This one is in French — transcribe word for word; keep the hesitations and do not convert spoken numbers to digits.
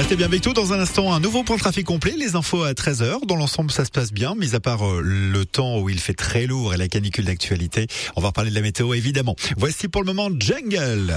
Restez bien avec tout. Dans un instant, un nouveau point de trafic complet. Les infos à treize heures. Dans l'ensemble, ça se passe bien, mis à part euh, le temps où il fait très lourd et la canicule d'actualité. On va reparler de la météo, évidemment. Voici pour le moment Jungle.